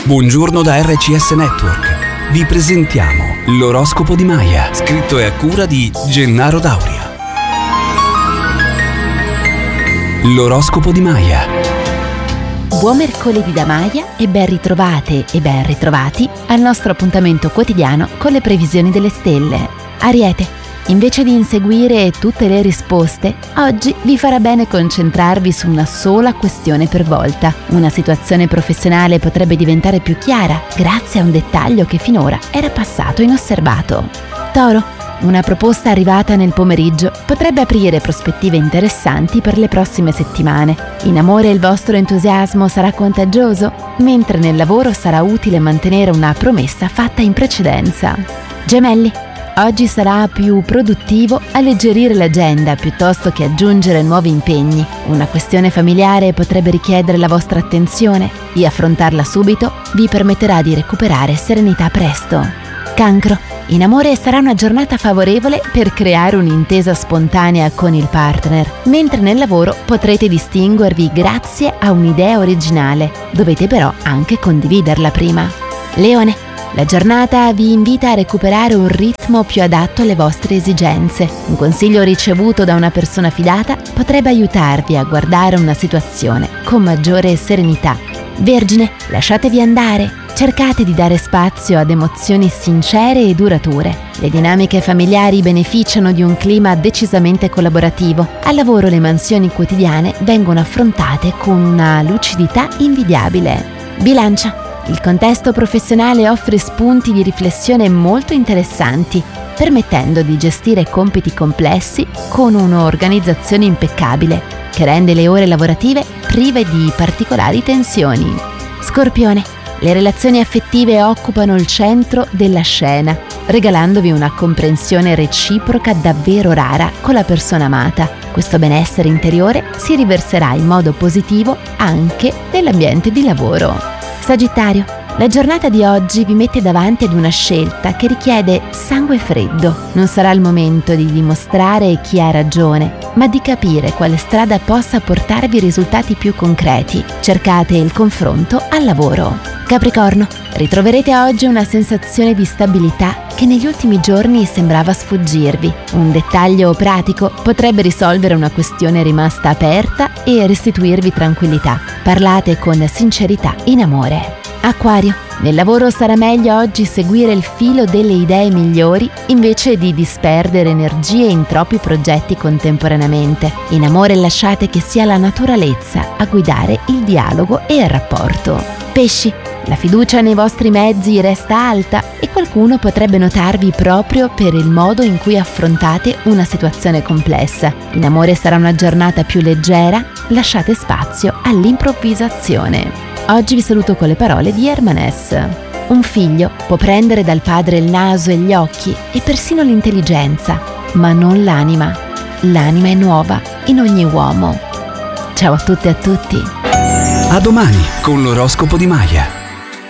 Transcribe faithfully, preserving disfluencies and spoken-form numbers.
Buongiorno da R C S Network. Vi presentiamo l'oroscopo di Maya, scritto e a cura di Gennaro Dauria. L'oroscopo di Maya. Buon mercoledì da Maya e ben ritrovate e ben ritrovati al nostro appuntamento quotidiano con le previsioni delle stelle. Ariete, invece di inseguire tutte le risposte, oggi vi farà bene concentrarvi su una sola questione per volta. Una situazione professionale potrebbe diventare più chiara grazie a un dettaglio che finora era passato inosservato. Toro, una proposta arrivata nel pomeriggio potrebbe aprire prospettive interessanti per le prossime settimane. In amore il vostro entusiasmo sarà contagioso, mentre nel lavoro sarà utile mantenere una promessa fatta in precedenza. Gemelli, oggi sarà più produttivo alleggerire l'agenda piuttosto che aggiungere nuovi impegni. Una questione familiare potrebbe richiedere la vostra attenzione e affrontarla subito vi permetterà di recuperare serenità presto. Cancro, in amore sarà una giornata favorevole per creare un'intesa spontanea con il partner, mentre nel lavoro potrete distinguervi grazie a un'idea originale. Dovete però anche condividerla prima. Leone, la giornata vi invita a recuperare un ritmo più adatto alle vostre esigenze. Un consiglio ricevuto da una persona fidata potrebbe aiutarvi a guardare una situazione con maggiore serenità. Vergine, lasciatevi andare. Cercate di dare spazio ad emozioni sincere e durature. Le dinamiche familiari beneficiano di un clima decisamente collaborativo. Al lavoro le mansioni quotidiane vengono affrontate con una lucidità invidiabile. Bilancia, il contesto professionale offre spunti di riflessione molto interessanti, permettendo di gestire compiti complessi con un'organizzazione impeccabile, che rende le ore lavorative prive di particolari tensioni. Scorpione, le relazioni affettive occupano il centro della scena, regalandovi una comprensione reciproca davvero rara con la persona amata. Questo benessere interiore si riverserà in modo positivo anche nell'ambiente di lavoro. Sagittario, la giornata di oggi vi mette davanti ad una scelta che richiede sangue freddo. Non sarà il momento di dimostrare chi ha ragione, ma di capire quale strada possa portarvi risultati più concreti. Cercate il confronto al lavoro. Capricorno, ritroverete oggi una sensazione di stabilità che negli ultimi giorni sembrava sfuggirvi. Un dettaglio pratico potrebbe risolvere una questione rimasta aperta e restituirvi tranquillità. Parlate con sincerità in amore. Acquario, nel lavoro sarà meglio oggi seguire il filo delle idee migliori invece di disperdere energie in troppi progetti contemporaneamente. In amore lasciate che sia la naturalezza a guidare il dialogo e il rapporto. Pesci, la fiducia nei vostri mezzi resta alta e qualcuno potrebbe notarvi proprio per il modo in cui affrontate una situazione complessa. In amore sarà una giornata più leggera, lasciate spazio all'improvvisazione. Oggi vi saluto con le parole di Hermanès. Un figlio può prendere dal padre il naso e gli occhi e persino l'intelligenza, ma non l'anima. L'anima è nuova in ogni uomo. Ciao a tutte e a tutti. A domani con l'oroscopo di Maya.